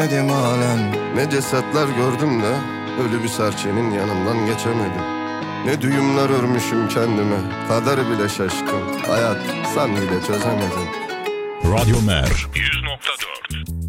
göremedim halen. Ne cesetler gördüm de ölü bir serçenin yanından geçemedim. Ne düğümler örmüşüm kendime, kader bile şaşkın. Hayat sen bile çözemedin. Radyo Mer 100.4